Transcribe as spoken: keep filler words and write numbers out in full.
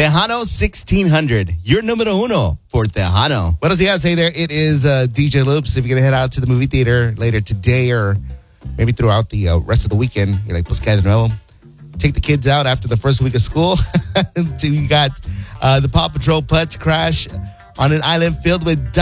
Tejano sixteen hundred. You're numero uno for Tejano. Buenos dias. Hey there. It is uh, D J Loops. If you're going to head out to the movie theater later today or maybe throughout the uh, rest of the weekend, you're like, pues que de nuevo. Take the kids out after the first week of school. You got uh, the Paw Patrol Putz Crash on an island filled with